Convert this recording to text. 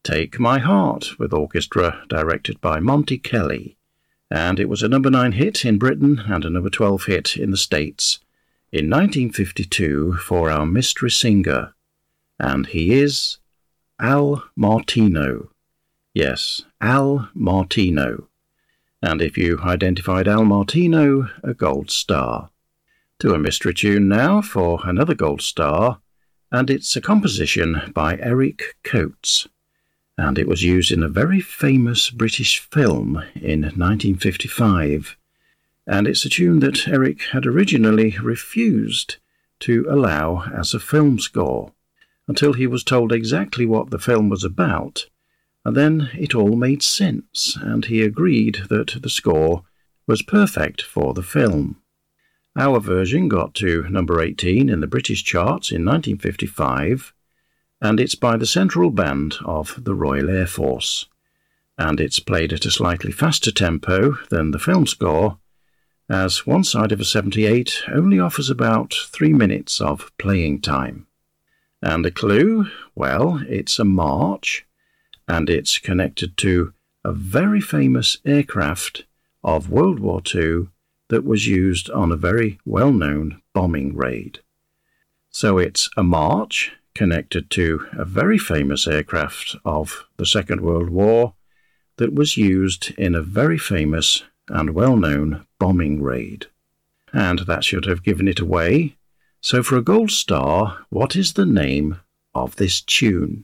Take My Heart with orchestra, directed by Monty Kelly, and it was a number 9 hit in Britain and a number 12 hit in the States in 1952 for our mystery singer, and he is Al Martino. Yes, Al Martino. And if you identified Al Martino, a gold star. To a mystery tune now for another gold star, and it's a composition by Eric Coates, and it was used in a very famous British film in 1955, and it's a tune that Eric had originally refused to allow as a film score, until he was told exactly what the film was about, and then it all made sense, and he agreed that the score was perfect for the film. Our version got to number 18 in the British charts in 1955, and it's by the Central Band of the Royal Air Force, and it's played at a slightly faster tempo than the film score, as one side of a 78 only offers about 3 minutes of playing time. And the clue? Well, it's a march, and it's connected to a very famous aircraft of World War II that was used on a very well-known bombing raid. So it's a march connected to a very famous aircraft of the Second World War that was used in a very famous and well-known bombing raid. And that should have given it away. So for a gold star, what is the name of this tune?